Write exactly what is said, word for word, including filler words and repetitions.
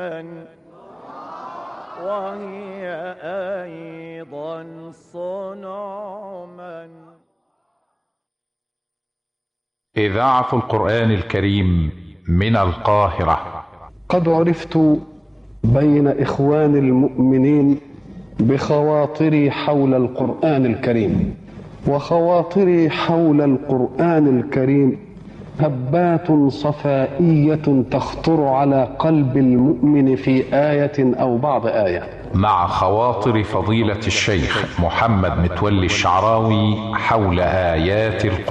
وهي أيضا صنع من. إذاعة القرآن الكريم من القاهرة. قد عرفت بين إخوان المؤمنين بخواطري حول القرآن الكريم، وخواطري حول القرآن الكريم هبات صفائية تخطر على قلب المؤمن في آية أو بعض آية. مع خواطر فضيلة الشيخ محمد متولي الشعراوي حول آيات القرآن.